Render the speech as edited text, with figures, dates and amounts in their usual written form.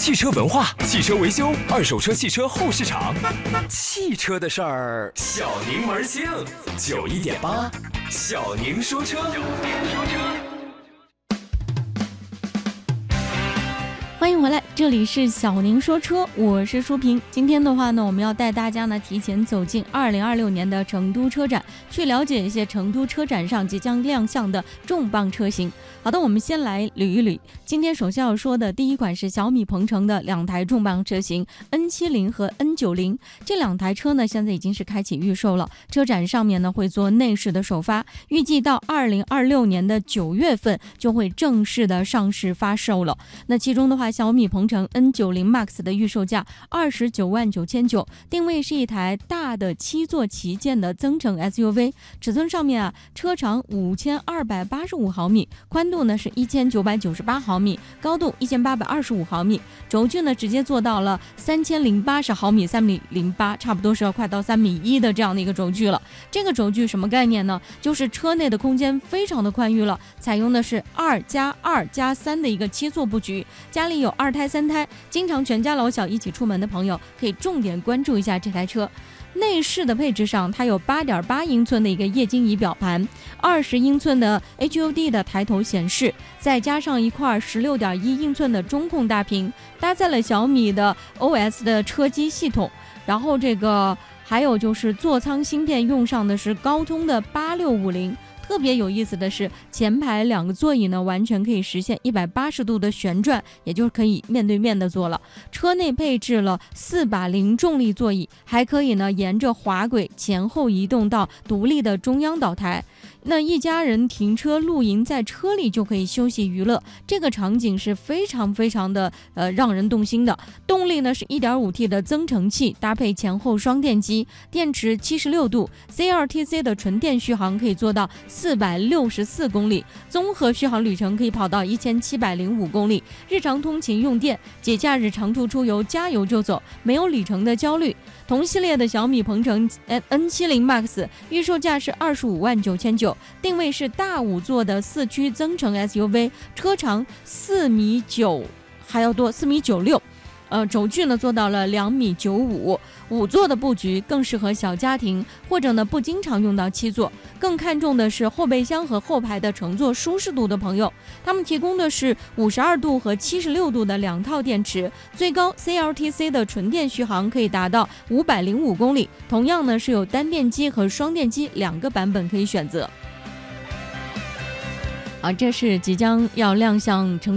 汽车文化、汽车维修、二手车、汽车后市场，汽车的事儿，小柠檬星91.8，小宁说车。 欢迎回来，这里是小宁说车，我是舒平。今天的话呢，我们要带大家呢提前走进2026年的成都车展，去了解一些成都车展上即将亮相的重磅车型。好的，我们先来捋一捋。今天首先要说的第一款是小米鹏程的两台重磅车型 N70 和 N90， 这两台车呢现在已经是开启预售了，车展上面呢会做内饰的首发，预计到2026年的9月份就会正式的上市发售了。那其中的话，小米鹏程 N90 Max 的预售价29.999万，定位是一台大的7座旗舰的增程 SUV， 尺寸上面车长5285毫米，宽度呢是1998毫米，高度1825毫米，轴距呢直接做到了3080毫米，3.08米，差不多是要快到3.1米的这样的一个轴距了。这个轴距什么概念呢？就是车内的空间非常的宽裕了，采用的是2+2+3的一个7座布局，家里有2胎3胎，经常全家老小一起出门的朋友可以重点关注一下这台车。内饰的配置上，它有 8.8 英寸的一个液晶仪表盘，20英寸的 HUD 的抬头显示，再加上一块 16.1 英寸的中控大屏，搭载了小米的 OS 的车机系统。然后这个还有就是座舱芯片用上的是高通的8650。特别有意思的是，前排2个座椅呢完全可以实现180度的旋转，也就是可以面对面的坐了。车内配置了4把零重力座椅，还可以呢沿着滑轨前后移动到独立的中央岛台。那一家人停车露营，在车里就可以休息娱乐，这个场景是非常的让人动心的。动力呢是 1.5T 的增程器，搭配前后双电机，电池76度 CLTC 的纯电续航可以做到464公里，综合续航里程可以跑到1705公里。日常通勤用电，节假日长途出游加油就走，没有里程的焦虑。同系列的小米鹏程 N70 Max 预售价是25.999万，定位是大5座的4驱增程 SUV， 车长4.9米，还要多4.96米。轴距呢做到了2.95米，5座的布局更适合小家庭，或者呢不经常用到7座。更看重的是后备箱和后排的乘坐舒适度的朋友，他们提供的是52度和76度的2套电池，最高 CLTC 的纯电续航可以达到505公里。同样呢是有单电机和双电机2个版本可以选择。这是即将要亮相成